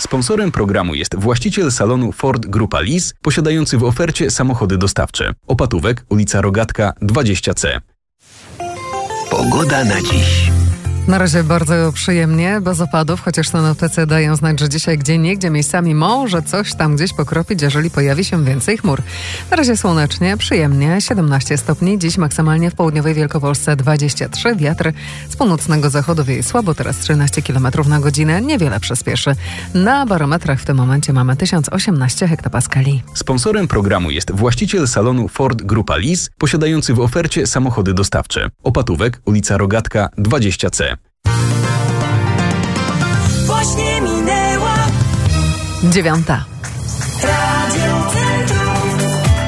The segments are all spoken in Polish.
Sponsorem programu jest właściciel salonu Ford Grupa Lis, posiadający w ofercie samochody dostawcze. Opatówek, ulica Rogatka, 20C. Pogoda na dziś. Na razie bardzo przyjemnie, bez opadów, chociaż synoptycy dają znać, że dzisiaj gdzieniegdzie miejscami może coś tam gdzieś pokropić, jeżeli pojawi się więcej chmur. Na razie słonecznie, przyjemnie, 17 stopni, dziś maksymalnie w południowej Wielkopolsce 23, wiatr z północnego zachodu wieje słabo, teraz 13 km na godzinę, niewiele przyspieszy. Na barometrach w tym momencie mamy 1018 hektopaskali. Sponsorem programu jest właściciel salonu Ford Grupa Lis, posiadający w ofercie samochody dostawcze. Opatówek, ulica Rogatka, 20C. Właśnie minęła 9. Radio Centrum.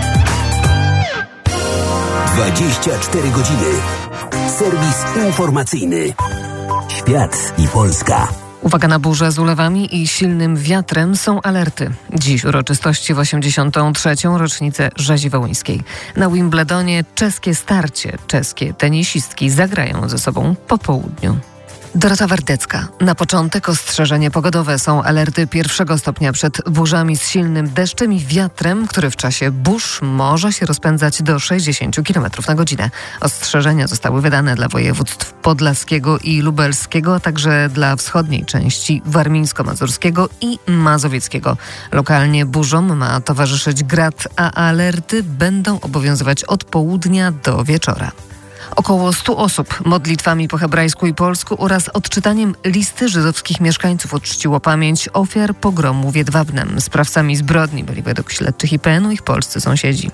24 godziny. Serwis informacyjny. Świat i Polska. Uwaga na burzę z ulewami i silnym wiatrem, są alerty. Dziś uroczystości w 83. rocznicę rzezi wołyńskiej. Na Wimbledonie czeskie starcie. Czeskie tenisistki zagrają ze sobą po południu. Dorota Wardecka. Na początek ostrzeżenie pogodowe. Są alerty 1. stopnia przed burzami z silnym deszczem i wiatrem, który w czasie burz może się rozpędzać do 60 km na godzinę. Ostrzeżenia zostały wydane dla województw podlaskiego i lubelskiego, a także dla wschodniej części warmińsko-mazurskiego i mazowieckiego. Lokalnie burzom ma towarzyszyć grad, a alerty będą obowiązywać od południa do wieczora. Około 100 osób modlitwami po hebrajsku i polsku oraz odczytaniem listy żydowskich mieszkańców uczciło pamięć ofiar pogromu w Jedwabnem. Sprawcami zbrodni byli według śledczych IPN-u ich polscy sąsiedzi.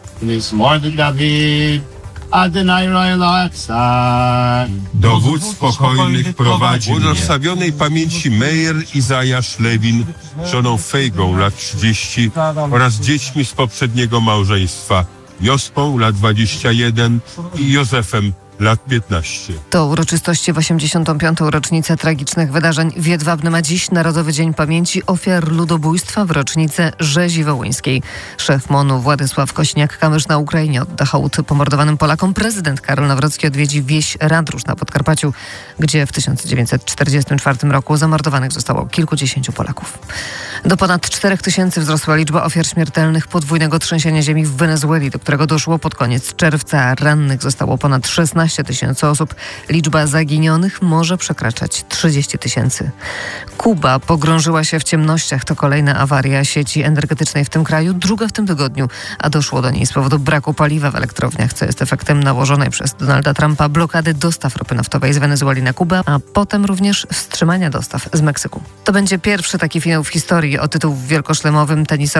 Do wód spokojnych prowadzi mnie. Błogosławionej pamięci Meir Izajasz Lewin, żoną Fejgą, lat 30, oraz dziećmi z poprzedniego małżeństwa, Jospą, lat 21 i Józefem, lat 15. To uroczystości w 85. rocznicę tragicznych wydarzeń w Jedwabnem, a dziś Narodowy Dzień Pamięci Ofiar Ludobójstwa w rocznicę rzezi wołyńskiej. Szef MON-u Władysław Kośniak-Kamysz na Ukrainie odda hołd pomordowanym Polakom. Prezydent Karol Nawrocki odwiedzi wieś Radrusz na Podkarpaciu, gdzie w 1944 roku zamordowanych zostało kilkudziesięciu Polaków. Do ponad 4000 wzrosła liczba ofiar śmiertelnych podwójnego trzęsienia ziemi w Wenezueli, do którego doszło pod koniec czerwca. Rannych zostało ponad 16 000 osób. Liczba zaginionych może przekraczać 30 000. Kuba pogrążyła się w ciemnościach. To kolejna awaria sieci energetycznej w tym kraju, druga w tym tygodniu, a doszło do niej z powodu braku paliwa w elektrowniach, co jest efektem nałożonej przez Donalda Trumpa blokady dostaw ropy naftowej z Wenezueli na Kubę, a potem również wstrzymania dostaw z Meksyku. To będzie pierwszy taki finał w historii. O tytuł w wielkoszlemowym tenisowy